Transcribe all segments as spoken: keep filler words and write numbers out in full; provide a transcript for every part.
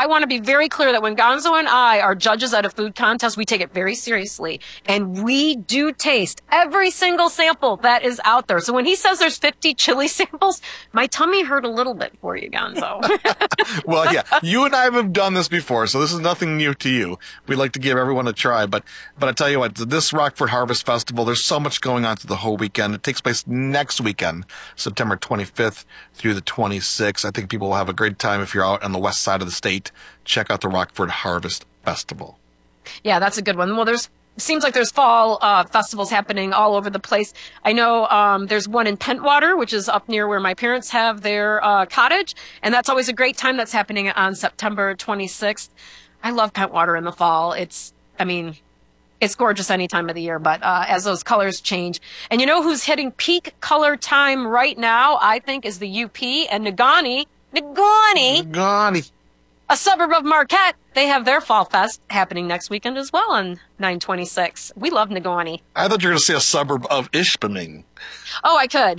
I want to be very clear that when Gonzo and I are judges at a food contest, we take it very seriously. And we do taste every single sample that is out there. So when he says there's fifty chili samples, my tummy hurt a little bit for you, Gonzo. Well, yeah, you and I have done this before, so this is nothing new to you. We like to give everyone a try. But, but I tell you what, this Rockford Harvest Festival, there's so much going on through the whole weekend. It takes place next weekend, September twenty-fifth through the twenty-sixth. I think people will have a great time if you're out on the west side of the state. Check out the Rockford Harvest Festival. Yeah, that's a good one. Well, there's seems like there's fall uh, festivals happening all over the place. I know um, there's one in Pentwater, which is up near where my parents have their uh, cottage, and that's always a great time. That's happening on September twenty-sixth. I love Pentwater in the fall. It's, I mean, it's gorgeous any time of the year, but uh, as those colors change. And you know who's hitting peak color time right now, I think, is the U P and Negaunee. Negaunee, Negaunee, a suburb of Marquette. They have their Fall Fest happening next weekend as well on nine twenty-six. We love Negaunee. I thought you were going to say a suburb of Ishpeming. Oh, I could.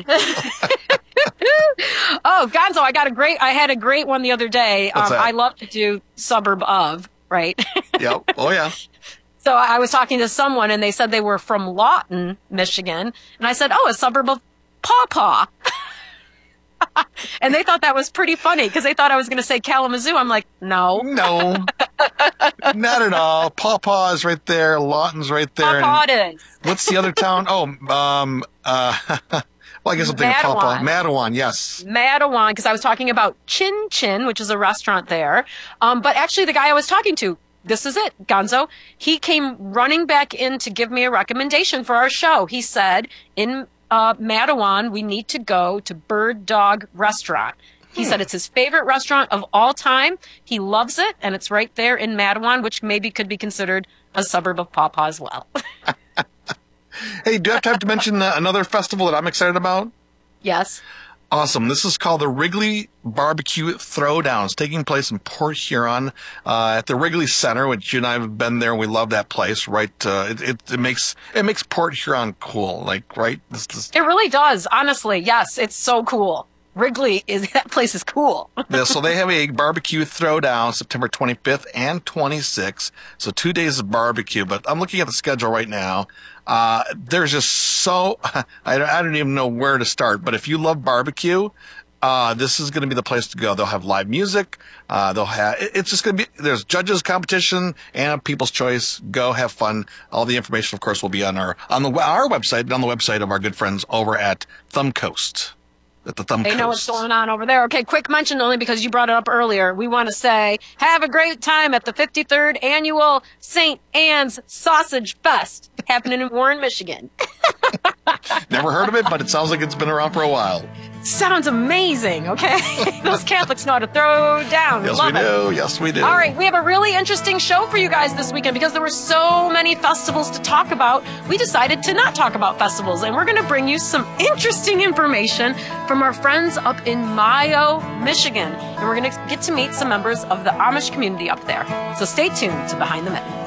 Oh, Gonzo, I got a great, I had a great one the other day. Um, I love to do suburb of, right? Yep. Oh, yeah. So I was talking to someone and they said they were from Lawton, Michigan. And I said, oh, a suburb of Paw Paw. And they thought that was pretty funny because they thought I was going to say Kalamazoo. I'm like, no. No, not at all. Paw Paw is right there. Lawton's right there. Paw Paw it is. What's the other town? Oh, um, uh, well, I guess I'm thinking Paw Paw. Matawan, yes. Matawan, because I was talking about Chin Chin, which is a restaurant there. Um, but actually the guy I was talking to, this is it, Gonzo. He came running back in to give me a recommendation for our show. He said, in uh, Matawan, we need to go to Bird Dog Restaurant. He hmm. said it's his favorite restaurant of all time. He loves it, and it's right there in Matawan, which maybe could be considered a suburb of Paw Paw as well. Hey, do you have time to mention uh, another festival that I'm excited about? Yes. Awesome. This is called the Wrigley Barbecue Throwdown. It's taking place in Port Huron uh, at the Wrigley Center, which you and I have been there. We love that place, right? Uh, it, it, it makes it makes Port Huron cool, like, right? This, this... It really does, honestly. Yes, it's so cool. Wrigley is that place is cool. Yeah, so they have a barbecue throwdown September twenty-fifth and twenty-sixth. So two days of barbecue. But I'm looking at the schedule right now. Uh, there's just so, I, I don't even know where to start, but if you love barbecue, uh, this is going to be the place to go. They'll have live music. Uh, they'll have, it's just going to be, there's judges competition and a people's choice. Go have fun. All the information, of course, will be on our, on the, our website and on the website of our good friends over at Thumb Coast. At the Thumb They Coast. know what's going on over there. Okay, quick mention only because you brought it up earlier. We want to say, have a great time at the fifty-third Annual Saint Anne's Sausage Fest happening in Warren, Michigan. Never heard of it, but it sounds like it's been around for a while. Sounds amazing, okay? Those Catholics know how to throw down. Yes, Love we it. do. Yes, we do. All right, we have a really interesting show for you guys this weekend because there were so many festivals to talk about. We decided to not talk about festivals, and we're going to bring you some interesting information from our friends up in Mayo, Michigan. And we're going to get to meet some members of the Amish community up there. So stay tuned to Behind the Mitten.